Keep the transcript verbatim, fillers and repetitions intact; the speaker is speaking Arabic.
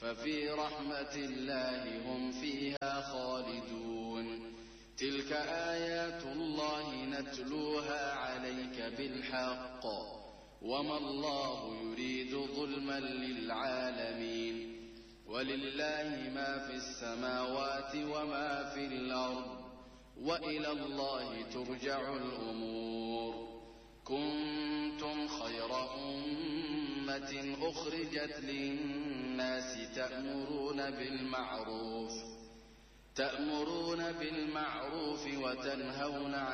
ففي رحمة الله هم فيها خالدون. تلك آيات الله نتلوها عليك بالحق وما الله يريد ظلما للعالمين. ولله ما في السماوات وما في الأرض وإلى الله ترجع الأمور. كنتم خير أمة أخرجت للناس تأمرون بالمعروف تأمرون بالمعروف وتنهون عن